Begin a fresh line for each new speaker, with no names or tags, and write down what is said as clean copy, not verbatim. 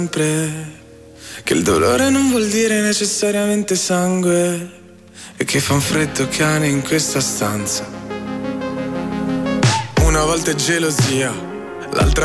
sempre che il dolore non vuol dire necessariamente sangue e che fa un freddo cane in questa stanza. Una volta è gelosia, l'altra